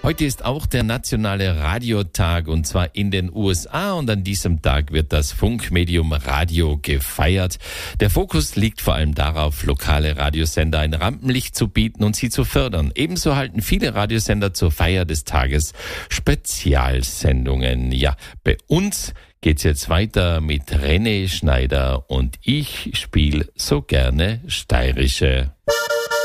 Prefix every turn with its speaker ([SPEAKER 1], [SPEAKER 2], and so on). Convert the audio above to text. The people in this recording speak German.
[SPEAKER 1] Heute ist auch der nationale Radiotag und zwar in den USA und an diesem Tag wird das Funkmedium Radio gefeiert. Der Fokus liegt vor allem darauf, lokale Radiosender ein Rampenlicht zu bieten und sie zu fördern. Ebenso halten viele Radiosender zur Feier des Tages Spezialsendungen. Ja, bei uns geht's jetzt weiter mit René Schneider und ich spiele so gerne steirische